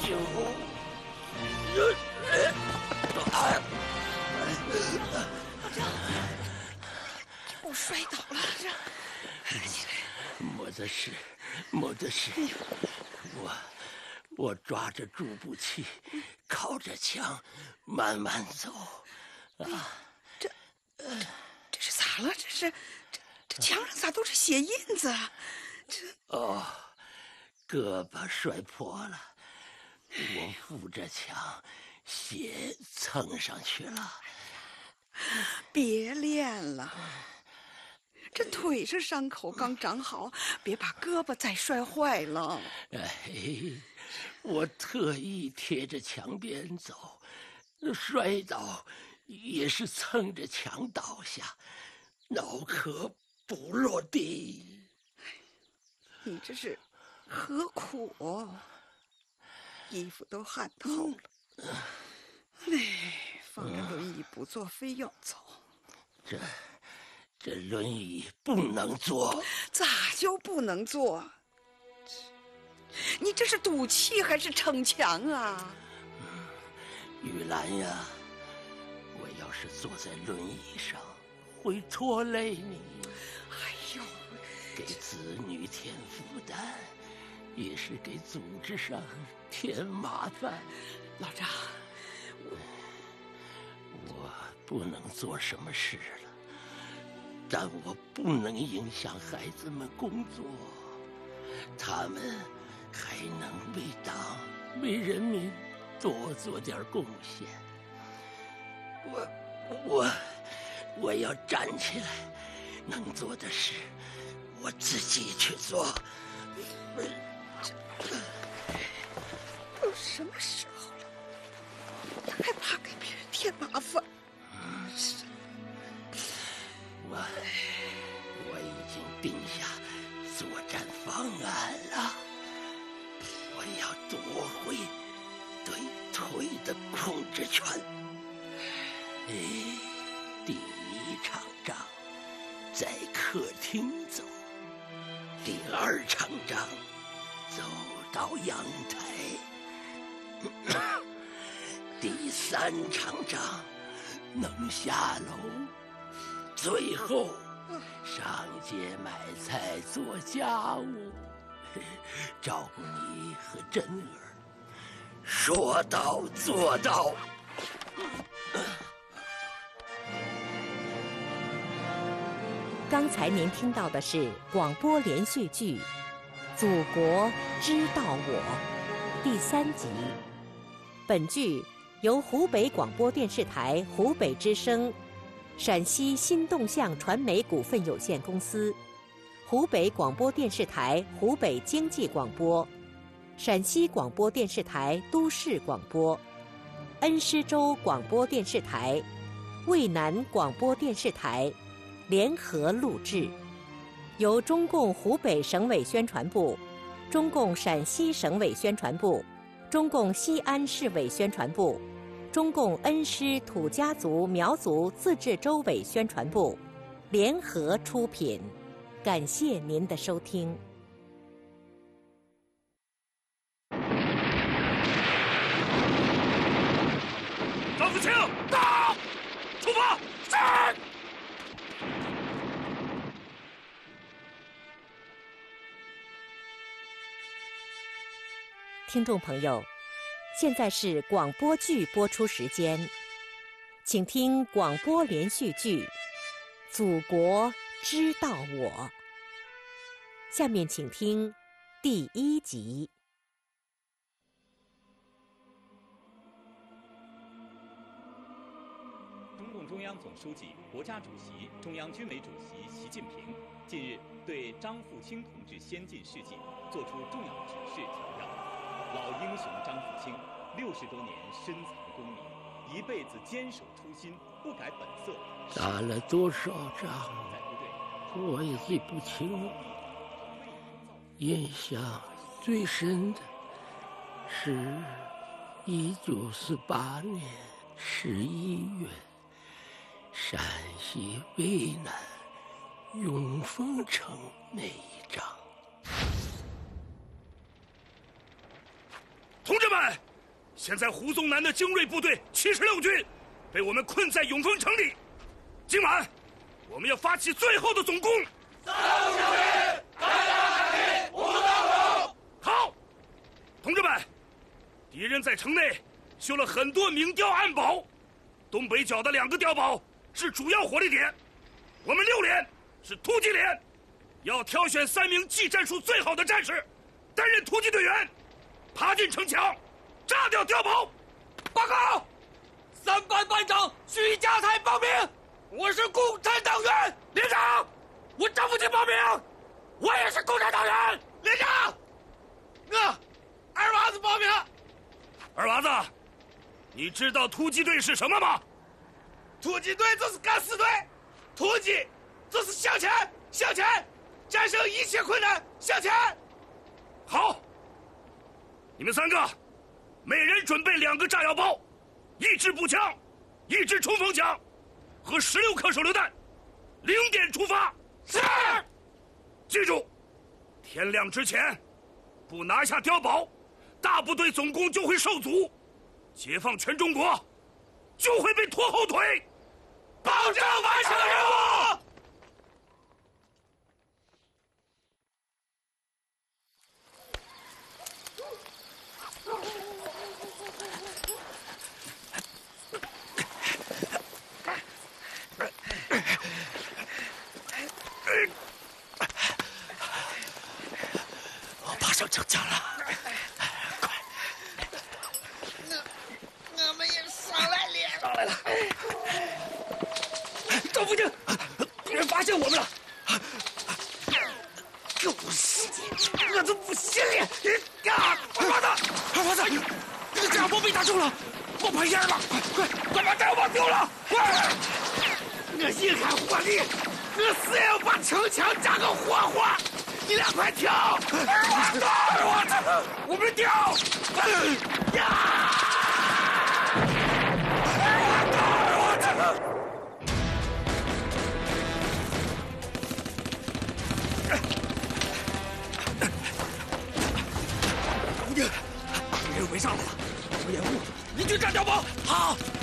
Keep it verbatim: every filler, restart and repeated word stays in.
救我！ 我摔倒了，这起来。 没得事，没得事。我我抓着助步器，靠着墙，慢慢走。啊， 这这这是咋了？这是这这墙上咋都是血印子啊？这哦，胳膊摔破了，我扶着墙，血蹭上去了。 别练了，这腿上伤口刚长好，别把胳膊再摔坏了。 哎，我特意贴着墙边走，摔倒也是蹭着墙倒下，脑壳不落地。 你这是何苦哦？衣服都汗透了。哎，放着轮椅不坐，非要走。 这这轮椅不能坐。 咋就不能坐？你这是赌气还是逞强啊？ 玉兰呀，我要是坐在轮椅上，会拖累你。 哎呦， 给子女添负担，也是给组织上添麻烦。 老张， 我我不能做什么事了，但我不能影响孩子们工作，他们还能为党为人民多做点贡献。我我我要站起来，能做的事我自己去做。 都什么时候了，还怕给别人添麻烦？ 我我已经定下作战方案了，我要夺回对腿的控制权。哎，第一场仗在客厅走，第二场仗走到阳台，第三场仗能下楼，最后上街买菜做家务，照顾你和珍儿，说到做到。 刚才您听到的是广播连续剧《祖国知道我》第三集。本剧由湖北广播电视台湖北之声、陕西新动向传媒股份有限公司、湖北广播电视台湖北经济广播、陕西广播电视台都市广播、恩施州广播电视台、渭南广播电视台联合录制，由中共湖北省委宣传部、中共陕西省委宣传部、中共西安市委宣传部、中共恩施土家族苗族自治州委宣传部联合出品。感谢您的收听。 张子清，到！出发！是！ 听众朋友，现在是广播剧播出时间，请听广播连续剧《祖国知道我》。下面请听第一集。 中共中央总书记、国家主席、中央军委主席习近平近日对张富清同志先进事迹作出重要指示调调。老英雄张富清六十多年深藏功名，一辈子坚守初心，不改本色。 打了多少仗，我也记不清了。印象最深的是一九四八年十一月，陕西渭南永丰城那一仗。 同志们，现在胡宗南的精锐部队七十六军被我们困在永丰城里。今晚，我们要发起最后的总攻。三路小人，开大海力，无刀口。好，同志们，敌人在城内修了很多明碉暗堡，东北角的两个碉堡是主要火力点。我们六连是突击连，要挑选三名技战术最好的战士，担任突击队员，爬进城墙，炸掉碉堡。报告，三班班长徐家才报名，我是共产党员。连长，我张富清报名，我也是共产党员。连长，我二娃子报名。二娃子，你知道突击队是什么吗？突击队就是敢死队，突击就是向前，向前，战胜一切困难，向前。好，你们三个，每人准备两个炸药包，一支步枪，一支冲锋枪，和十六颗手榴弹，零点出发。是。记住，天亮之前，不拿下碉堡，大部队总攻就会受阻，解放全中国就会被拖后腿，保证完成任务。 我爬上城墙了，快！ 我我们也上来了， 上来了。赵福清，敌人发现我们了！狗屎！我都不信了！啊！二娃子，二娃子，那个炸药包被打中了，冒白烟了！快快快把炸药包丢了！快！我一看火力，我死也要把城墙炸个活活！你俩快跳！二娃子，二娃子，我们跳！呀！二娃子，二娃子！胡定，敌人围上来了，我掩护，你去炸碉堡。好。